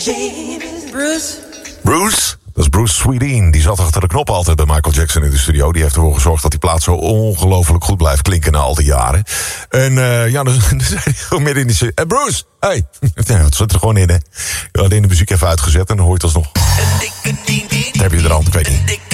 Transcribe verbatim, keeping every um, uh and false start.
Bruce? Bruce? Dat is Bruce Swedien. Die zat achter de knop altijd bij Michael Jackson in de studio. Die heeft ervoor gezorgd dat die plaat zo ongelooflijk goed blijft klinken na al die jaren. En uh, ja, dan, dan zei hij gewoon midden in die... Hey Bruce, hey. Ja, het zit er gewoon in, hè. Je had in de muziek even uitgezet en dan hoor je het alsnog. Dan heb je er aan, ik weet niet.